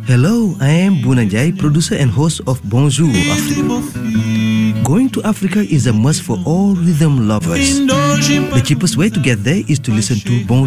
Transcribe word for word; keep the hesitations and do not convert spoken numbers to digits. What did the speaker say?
Hello, I am Bunanjai, producer and host of Bonjour Africa. Going to Africa is a must for all rhythm lovers. The cheapest way to get there is to listen to Bonjour